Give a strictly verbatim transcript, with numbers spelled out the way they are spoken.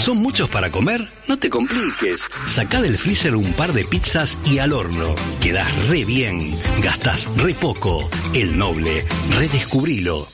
¿Son muchos para comer? No te compliques. Sacá del freezer un par de pizzas y al horno. Quedás re bien. Gastás re poco. El Noble. Redescubrilo.